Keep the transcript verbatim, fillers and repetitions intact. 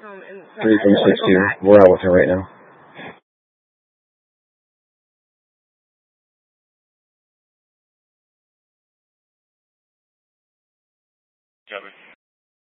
three from six two. We're out with her right now. Copy.